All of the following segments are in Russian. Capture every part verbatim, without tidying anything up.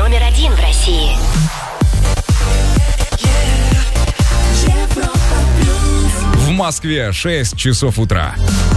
номер один в России. В Москве шесть часов утра.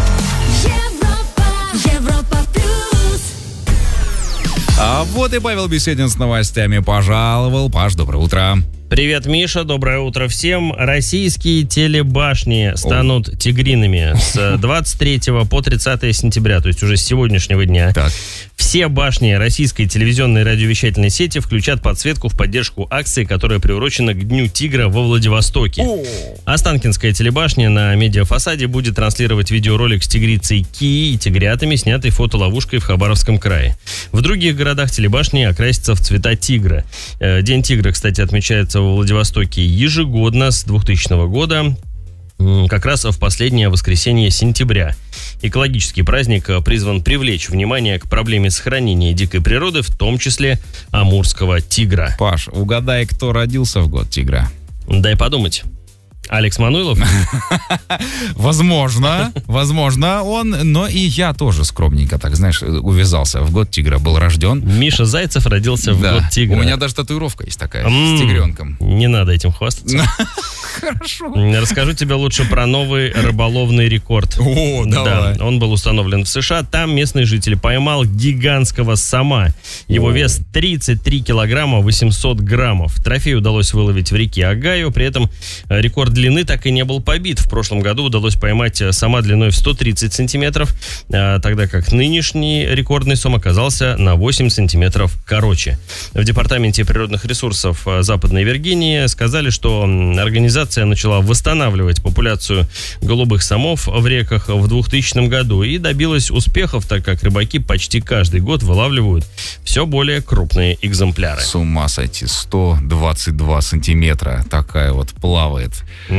А вот и Павел Беседин с новостями пожаловал. Паш, доброе утро. Привет, Миша, доброе утро всем. Российские телебашни станут О. тигриными с двадцать третьего по тридцатое сентября, то есть уже с сегодняшнего дня. Так. Все башни российской телевизионной и радиовещательной сети включат подсветку в поддержку акции, которая приурочена к Дню тигра во Владивостоке. О. Останкинская телебашня на медиафасаде будет транслировать видеоролик с тигрицей Ки и тигрятами, снятый фотоловушкой в Хабаровском крае. В других городах телебашни окрасятся в цвета тигра. День тигра, кстати, отмечается во Владивостоке ежегодно с двухтысячного года, как раз в последнее воскресенье сентября. Экологический праздник призван привлечь внимание к проблеме сохранения дикой природы, в том числе амурского тигра. Паш, угадай, кто родился в год тигра? Дай подумать. Алекс Мануилов? Возможно, возможно он, но и я тоже скромненько, так знаешь, увязался. В год тигра был рожден. Миша Зайцев родился в да. год тигра. У меня даже татуировка есть такая, М-м, с тигренком. Не надо этим хвастаться. Хорошо. Расскажу тебе лучше про новый рыболовный рекорд. О, давай. Да, он был установлен в США. Там местный житель поймал гигантского сома. Его О. вес тридцать три килограмма восемьсот граммов. Трофей удалось выловить в реке Огайо. При этом рекорд длины так и не был побит. В прошлом году удалось поймать сома длиной в сто тридцать сантиметров, тогда как нынешний рекордный сом оказался на восемь сантиметров короче. В Департаменте природных ресурсов Западной Виргинии сказали, что организация начала восстанавливать популяцию голубых сомов в реках в двухтысячном году и добилась успехов, так как рыбаки почти каждый год вылавливают все более крупные экземпляры. С ума сойти, сто двадцать два сантиметра такая вот плавает.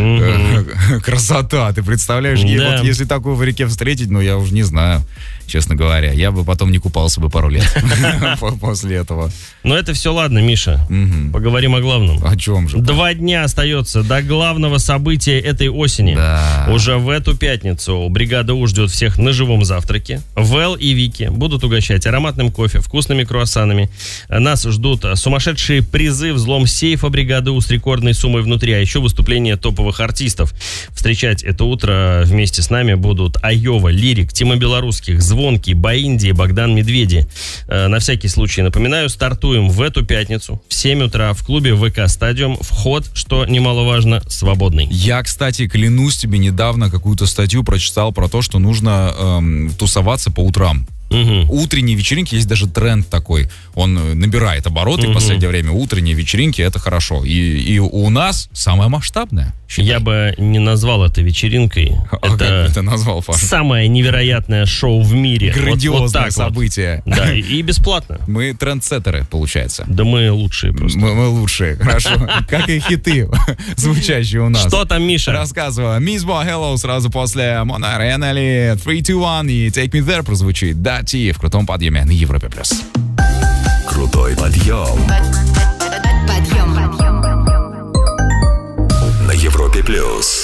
Mm-hmm. Красота, ты представляешь, да. Вот если такую в реке встретить, ну я уже не знаю, честно говоря, я бы потом не купался бы пару лет после этого. Но это все ладно, Миша, поговорим о главном. О чем же? Два дня остается до главного события этой осени. Да. Уже в эту пятницу бригада У ждет всех на живом завтраке. Вэл и Вики будут угощать ароматным кофе, вкусными круассанами. Нас ждут сумасшедшие призы, взлом сейфа бригады У с рекордной суммой внутри, а еще выступление топовых артистов. Встречать это утро вместе с нами будут Айова, Лирик, Тима Белорусских, Звонкий, Баинди и Богдан Медведи. На всякий случай напоминаю, стартуем в эту пятницу в семь утра в клубе ВК Стадиум. Вход, что немаловажно, свободный. Я, кстати, клянусь тебе, недавно какую-то статью прочитал про то, что нужно эм, тусоваться по утрам. Угу. Утренние вечеринки, есть даже тренд такой, он набирает обороты угу. в последнее время. Утренние вечеринки, это хорошо. И, и у нас самое масштабное. Считай. Я бы не назвал это вечеринкой. А это как ты назвал, Паша? Самое невероятное шоу в мире. Грандиозное вот, вот так событие. Вот. Да, и, и бесплатно. Мы трендсеттеры, получается. Да мы лучшие просто. Мы, мы лучшие, хорошо. Как и хиты, звучащие у нас. Что там, Миша? Рассказываю. Miss Boy Hello сразу после Mona Renali. три, два, один и Take Me There прозвучит. Да, в крутом подъеме на Европе плюс. Крутой подъем. Подъем. На Европе плюс.